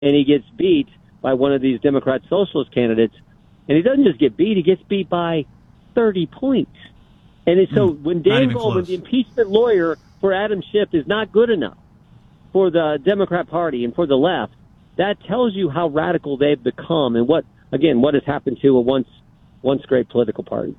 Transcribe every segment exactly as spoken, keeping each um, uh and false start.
and he gets beat by one of these Democrat socialist candidates. And he doesn't just get beat, he gets beat by thirty points. And it's, so mm, when Dan Goldman, the impeachment lawyer for Adam Schiff, is not good enough for the Democrat Party and for the left, that tells you how radical they've become and what, again, what has happened to a once once great political party.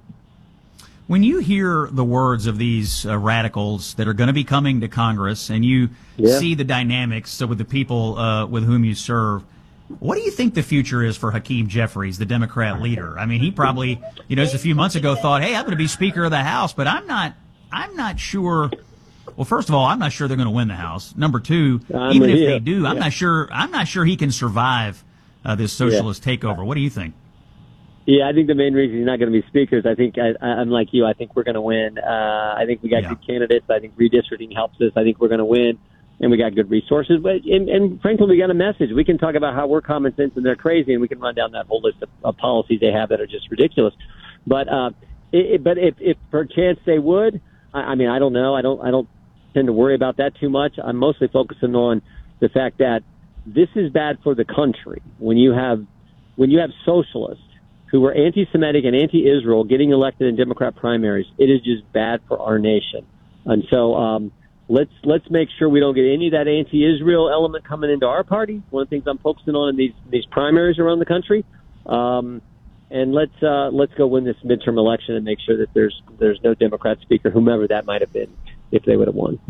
When you hear the words of these uh, radicals that are going to be coming to Congress and you yeah. see the dynamics with the people uh, with whom you serve, what do you think the future is for Hakeem Jeffries, the Democrat leader? I mean, he probably, you know, just a few months ago thought, hey, I'm going to be Speaker of the House, but I'm not, I'm not sure. Well, first of all, I'm not sure they're going to win the House. Number two, I'm even if here. they do, I'm yeah. not sure, I'm not sure he can survive uh, this socialist yeah. takeover. What do you think? Yeah, I think the main reason he's not going to be Speaker is I think, I, I'm like you, I think we're going to win. Uh, I think we got yeah. good candidates. I think redistricting helps us. I think we're going to win. And we got good resources, but and, and frankly, we got a message. We can talk about how we're common sense and they're crazy, and we can run down that whole list of, of policies they have that are just ridiculous. But uh, it, it, but if, if perchance they would, I, I mean, I don't know. I don't I don't tend to worry about that too much. I'm mostly focusing on the fact that this is bad for the country. When you have when you have socialists who are anti-Semitic and anti-Israel getting elected in Democrat primaries, it is just bad for our nation. And so. Um, Let's let's make sure we don't get any of that anti-Israel element coming into our party. One of the things I'm focusing on in these these primaries around the country, um, and let's uh, let's go win this midterm election and make sure that there's there's no Democrat speaker, whomever that might have been, if they would have won.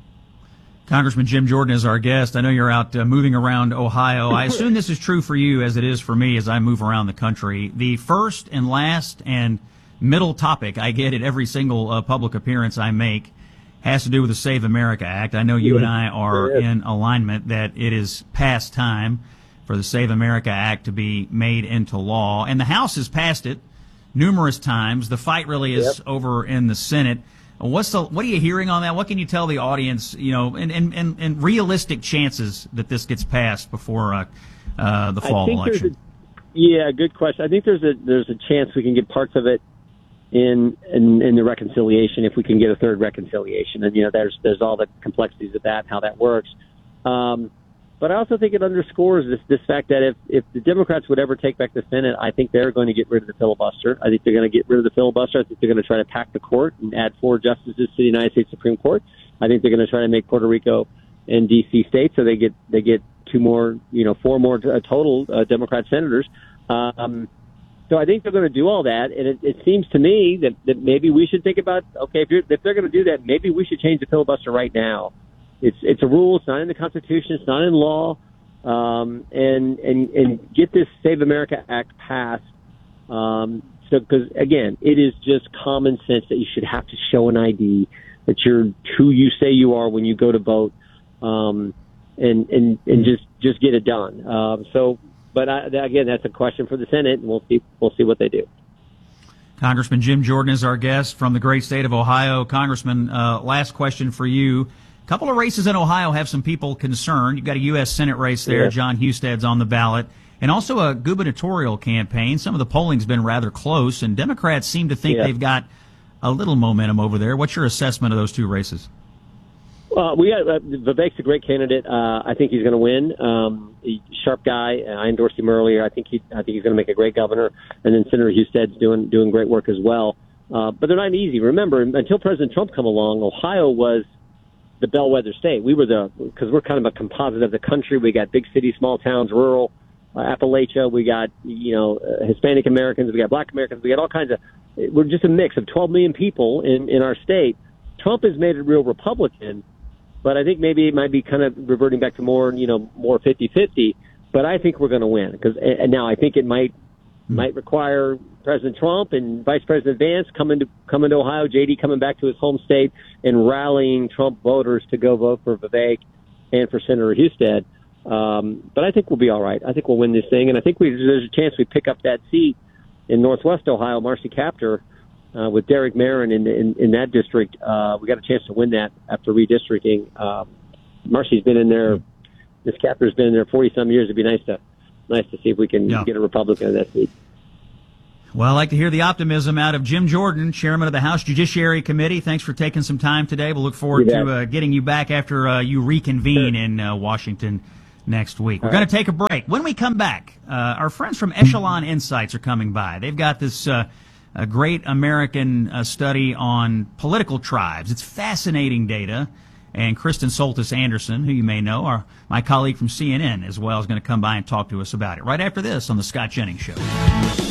Congressman Jim Jordan is our guest. I know you're out uh, moving around Ohio. I assume this is true for you as it is for me as I move around the country. The first and last and middle topic I get at every single uh, public appearance I make has to do with the Save America Act. I know you and I are in alignment that it is past time for the Save America Act to be made into law. And the House has passed it numerous times. The fight really is yep. over in the Senate. What's the, what are you hearing on that? What can you tell the audience, you know, and, and, and, and realistic chances that this gets passed before uh, uh, the fall I think election? A, yeah, good question. I think there's a there's a chance we can get parts of it In, in in the reconciliation, if we can get a third reconciliation, and you know there's there's all the complexities of that, how that works. Um, but I also think it underscores this this fact that if if the Democrats would ever take back the Senate, I think they're going to get rid of the filibuster. I think they're going to get rid of the filibuster. I think they're going to try to pack the court and add four justices to the United States Supreme Court. I think they're going to try to make Puerto Rico and D C states, so they get they get two more, you know, four more uh, total uh, Democrat senators. Um, So I think they're going to do all that, and it, it seems to me that, that maybe we should think about, okay, if, you're, if they're going to do that, maybe we should change the filibuster right now. It's it's a rule. It's not in the Constitution. It's not in law. Um, and, and, and get this Save America Act passed. Um, so, because, again, it is just common sense that you should have to show an I D, that you're who you say you are when you go to vote, um, and, and, and just, just get it done. Um, so, But I, again, that's a question for the Senate, and we'll see. We'll see what they do. Congressman Jim Jordan is our guest from the great state of Ohio. Congressman, uh, last question for you. A couple of races in Ohio have some people concerned. You've got a U S Senate race there. Yeah. John Husted's on the ballot, and also a gubernatorial campaign. Some of the polling's been rather close, and Democrats seem to think yeah. they've got a little momentum over there. What's your assessment of those two races? Well, we got uh, Vivek's a great candidate. Uh, I think he's going to win. Um, he, sharp guy. I endorsed him earlier. I think he. I think he's going to make a great governor. And then Senator Husted's doing doing great work as well. Uh, but they're not easy. Remember, until President Trump come along, Ohio was the bellwether state. We were the because we're kind of a composite of the country. We got big cities, small towns, rural, uh, Appalachia. We got you know uh, Hispanic Americans. We got Black Americans. We got all kinds of. We're just a mix of twelve million people in in our state. Trump has made it real Republican. But I think maybe it might be kind of reverting back to more, you know, more fifty-fifty. But I think we're going to win because and now I think it might mm-hmm. might require President Trump and Vice President Vance coming to coming to Ohio, J D coming back to his home state and rallying Trump voters to go vote for Vivek and for Senator Husted. Um, but I think we'll be all right. I think we'll win this thing, and I think we, there's a chance we pick up that seat in Northwest Ohio, Marcy Kaptur. Uh, with Derek Marin in, in in that district, uh, we got a chance to win that after redistricting. Um, Marcy's been in there. This Kaptur's been in there forty some years. It'd be nice to nice to see if we can yeah. get a Republican in that seat. Well, I'd like to hear the optimism out of Jim Jordan, Chairman of the House Judiciary Committee. Thanks for taking some time today. We'll look forward to uh, getting you back after uh, you reconvene sure. in uh, Washington next week. We're going to take a break. When we come back, uh, our friends from Echelon Insights are coming by. They've got this uh, a great American uh, study on political tribes. It's fascinating data. And Kristen Soltis Anderson, who you may know, our, my colleague from C N N as well, is going to come by and talk to us about it right after this on The Scott Jennings Show.